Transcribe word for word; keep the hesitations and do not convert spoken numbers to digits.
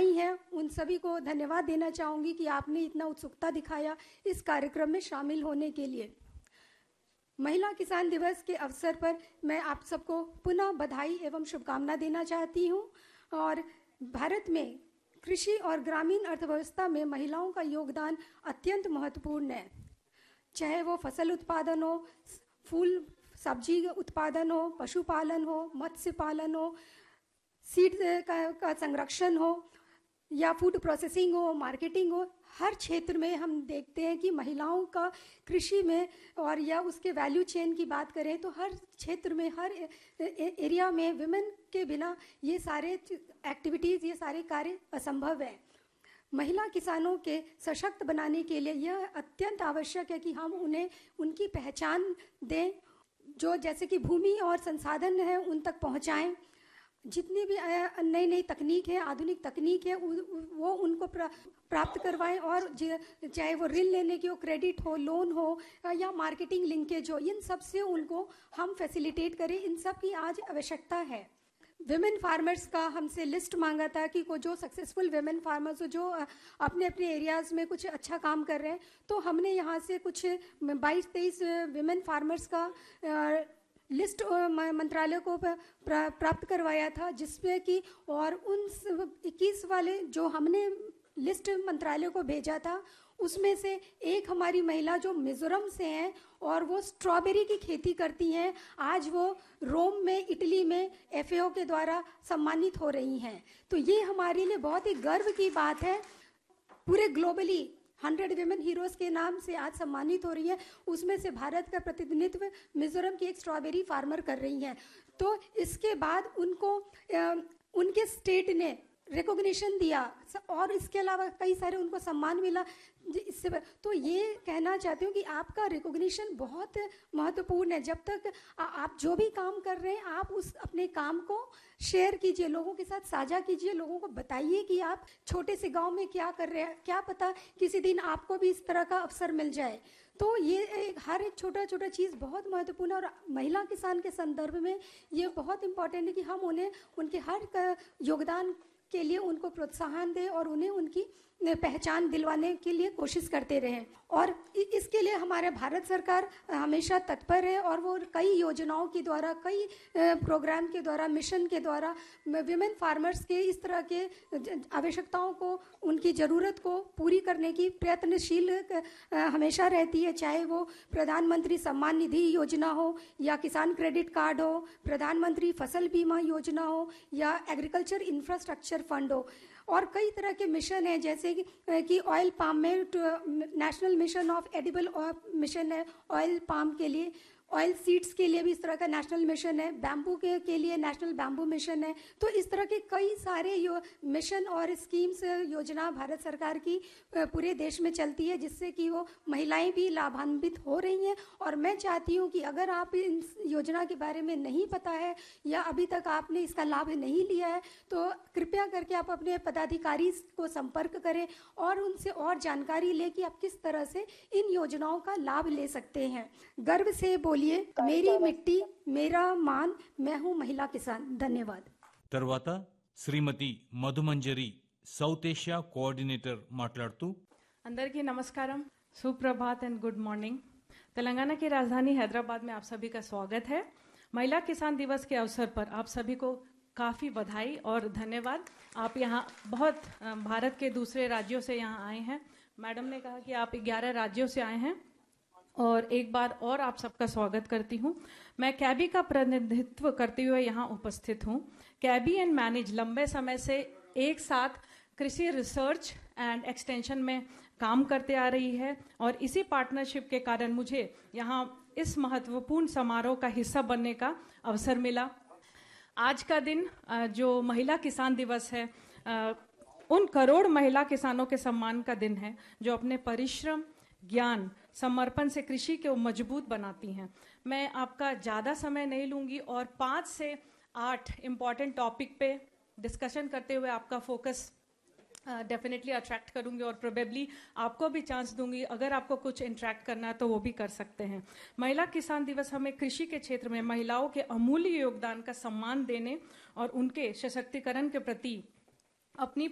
आई हैं उन सभी को धन्यवाद देना चाहूँगी कि आपने इतना उत्सुकता दिखाया इस कार्यक्रम में शामिल होने के लिए। महिला किसान दिवस के अवसर पर मैं आप सबको पुनः बधाई एवं शुभकामना देना चाहती हूँ। और भारत में कृषि और ग्रामीण अर्थव्यवस्था में महिलाओं का योगदान अत्यंत महत्वपूर्ण है, चाहे वो फसल उत्पादन हो, फूल सब्जी उत्पादन हो, पशुपालन हो, मत्स्य पालन हो, सीड का, का संरक्षण हो या फूड प्रोसेसिंग हो, मार्केटिंग हो। हर क्षेत्र में हम देखते हैं कि महिलाओं का कृषि में और या उसके वैल्यू चेन की बात करें तो हर क्षेत्र में, हर एरिया में विमेन के बिना ये सारे एक्टिविटीज़, ये सारे कार्य असंभव है। महिला किसानों के सशक्त बनाने के लिए यह अत्यंत आवश्यक है कि हम उन्हें उनकी पहचान दें, जो जैसे कि भूमि और संसाधन है उन तक पहुंचाएं। जितनी भी नई नई तकनीक है, आधुनिक तकनीक है, वो उनको प्राप्त करवाएं। और चाहे वो ऋण लेने की हो, क्रेडिट हो, लोन हो या मार्केटिंग लिंकेज हो, इन सब से उनको हम फैसिलिटेट करें। इन सब की आज आवश्यकता है। विमेन फार्मर्स का हमसे लिस्ट मांगा था कि को जो सक्सेसफुल विमेन फार्मर्स हो, जो अपने अपने एरियाज़ में कुछ अच्छा काम कर रहे हैं, तो हमने यहाँ से कुछ बाईस तेईस विमेन फार्मर्स का लिस्ट मंत्रालय को प्राप्त करवाया था, जिसमें कि और उन इक्कीस वाले जो हमने लिस्ट मंत्रालय को भेजा था उसमें से एक हमारी महिला जो मिजोरम से हैं और वो स्ट्रॉबेरी की खेती करती हैं, आज वो रोम में, इटली में एफ ए ओ के द्वारा सम्मानित हो रही हैं। तो ये हमारे लिए बहुत ही गर्व की बात है। पूरे ग्लोबली हंड्रेड विमेन हीरोज़ के नाम से आज सम्मानित हो रही है, उसमें से भारत का प्रतिनिधित्व मिजोरम की एक स्ट्रॉबेरी फार्मर कर रही हैं। तो इसके बाद उनको उनके स्टेट ने रिकॉग्निशन दिया और इसके अलावा कई सारे उनको सम्मान मिला। इससे तो ये कहना चाहती हूँ कि आपका रिकॉग्निशन बहुत महत्वपूर्ण है। जब तक आ, आप जो भी काम कर रहे हैं, आप उस अपने काम को शेयर कीजिए, लोगों के साथ साझा कीजिए, लोगों को बताइए कि आप छोटे से गांव में क्या कर रहे हैं, क्या पता किसी दिन आपको भी इस तरह का अवसर मिल जाए। तो ये एक हर एक छोटा छोटा चीज़ बहुत महत्वपूर्ण है। और महिला किसान के संदर्भ में ये बहुत इम्पोर्टेंट है कि हम उन्हें उनके हर योगदान के लिए उनको प्रोत्साहन दें और उन्हें उनकी पहचान दिलवाने के लिए कोशिश करते रहें। और इसके लिए हमारे भारत सरकार हमेशा तत्पर है और वो कई योजनाओं के द्वारा, कई प्रोग्राम के द्वारा, मिशन के द्वारा विमेन फार्मर्स के इस तरह के आवश्यकताओं को, उनकी ज़रूरत को पूरी करने की प्रयत्नशील हमेशा रहती है। चाहे वो प्रधानमंत्री सम्मान निधि योजना हो या किसान क्रेडिट कार्ड हो, प्रधानमंत्री फसल बीमा योजना हो या एग्रीकल्चर इंफ्रास्ट्रक्चर फंड हो। और कई तरह के मिशन हैं, जैसे कि ऑयल पाम में national mission of edible mission है, ऑयल पाम के लिए, ऑयल सीड्स के लिए भी इस तरह का नेशनल मिशन है, बैम्बू के, के लिए नेशनल बैम्बू मिशन है। तो इस तरह के कई सारे यो मिशन और स्कीम्स, योजना भारत सरकार की पूरे देश में चलती है, जिससे कि वो महिलाएं भी लाभान्वित हो रही हैं। और मैं चाहती हूँ कि अगर आप इन योजना के बारे में नहीं पता है या अभी तक आपने इसका लाभ नहीं लिया है, तो कृपया करके आप अपने पदाधिकारी को संपर्क करें और उनसे और जानकारी लें कि आप किस तरह से इन योजनाओं का लाभ ले सकते हैं। गर्व से बोलिए, मेरी मिट्टी मेरा मान, मैं हूं महिला किसान। धन्यवाद। తర్వాత శ్రీమతి మధుమంజరి సౌత్ ఏషియా కోఆర్డినేటర్ మాట్లాడుతూ, అందరికీ నమస్కారం, सुप्रभात एंड गुड मॉर्निंग। तेलंगाना की राजधानी हैदराबाद में आप सभी का स्वागत है। महिला किसान दिवस के अवसर पर आप सभी को काफ़ी बधाई और धन्यवाद। आप यहाँ बहुत भारत के दूसरे राज्यों से यहाँ आए हैं। मैडम ने कहा कि आप ग्यारह राज्यों से आए हैं और एक बार और आप सबका स्वागत करती हूँ। मैं कैबी का प्रतिनिधित्व करते हुए यहाँ उपस्थित हूँ। कैबी एंड मैनेज लंबे समय से एक साथ कृषि रिसर्च एंड एक्सटेंशन में काम करते आ रही है और इसी पार्टनरशिप के कारण मुझे यहाँ इस महत्वपूर्ण समारोह का हिस्सा बनने का अवसर मिला। आज का दिन जो महिला किसान दिवस है, उन करोड़ महिला किसानों के सम्मान का दिन है जो अपने परिश्रम, ज्ञान, समर्पण से कृषि को मजबूत बनाती हैं। मैं आपका ज़्यादा समय नहीं लूँगी और पाँच से आठ इम्पॉर्टेंट टॉपिक पे डिस्कशन करते हुए आपका फोकस डेफिनेटली uh, अट्रैक्ट करूंगी और प्रोबेबली आपको भी चांस दूंगी। अगर आपको कुछ इंटरेक्ट करना है तो वो भी कर सकते हैं। महिला किसान दिवस हमें कृषि के क्षेत्र में महिलाओं के अमूल्य योगदान का सम्मान देने और उनके सशक्तिकरण के प्रति अपनी